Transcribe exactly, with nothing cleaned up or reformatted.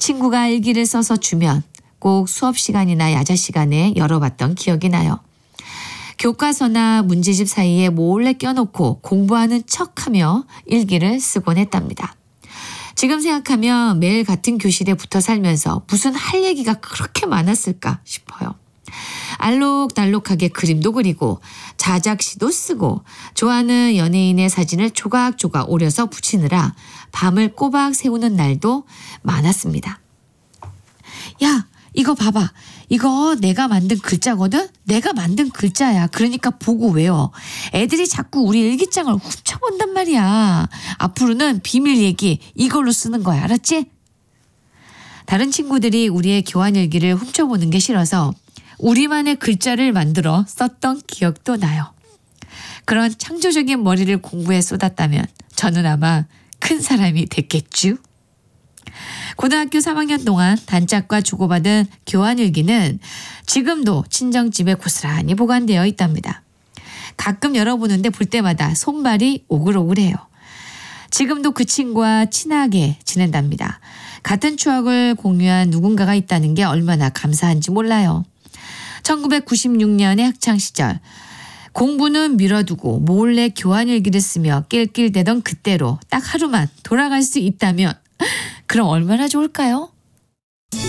친구가 일기를 써서 주면 꼭 수업 시간이나 야자 시간에 열어봤던 기억이 나요. 교과서나 문제집 사이에 몰래 껴놓고 공부하는 척하며 일기를 쓰곤 했답니다. 지금 생각하면 매일 같은 교실에 붙어 살면서 무슨 할 얘기가 그렇게 많았을까 싶어요. 알록달록하게 그림도 그리고 자작시도 쓰고 좋아하는 연예인의 사진을 조각조각 오려서 붙이느라 밤을 꼬박 새우는 날도 많았습니다. 야, 이거 봐봐. 이거 내가 만든 글자거든? 내가 만든 글자야. 그러니까 보고 외워. 애들이 자꾸 우리 일기장을 훔쳐본단 말이야. 앞으로는 비밀 얘기 이걸로 쓰는 거야. 알았지? 다른 친구들이 우리의 교환일기를 훔쳐보는 게 싫어서 우리만의 글자를 만들어 썼던 기억도 나요. 그런 창조적인 머리를 공부에 쏟았다면 저는 아마 큰 사람이 됐겠죠. 고등학교 삼 학년 동안 단짝과 주고받은 교환일기는 지금도 친정집에 고스란히 보관되어 있답니다. 가끔 열어보는데 볼 때마다 손발이 오글오글해요. 지금도 그 친구와 친하게 지낸답니다. 같은 추억을 공유한 누군가가 있다는 게 얼마나 감사한지 몰라요. 천구백구십육 년의 학창시절 공부는 미뤄두고 몰래 교환일기를 쓰며 낄낄대던 그때로 딱 하루만 돌아갈 수 있다면 그럼 얼마나 좋을까요?